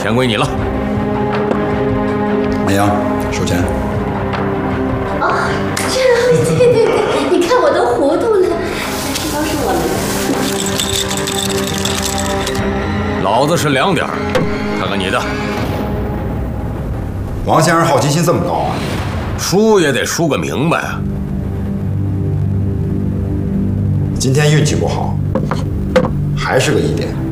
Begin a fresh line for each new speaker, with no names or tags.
钱归你了。
美阳，收钱。
哦，对，你看我都糊涂了，都是我们的。
老子是2点，看看你的。
王先生好奇心这么高啊？
输也得输个明白啊！
今天运气不好，还是个1点。